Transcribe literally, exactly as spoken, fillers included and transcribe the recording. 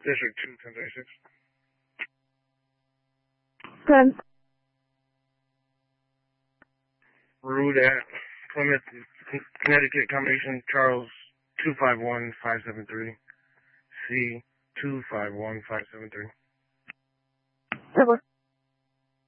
District two, ten thirty-six. ten. Route at Plymouth, Connecticut, combination Charles two five one five seven three. C two five one five seven three. Over.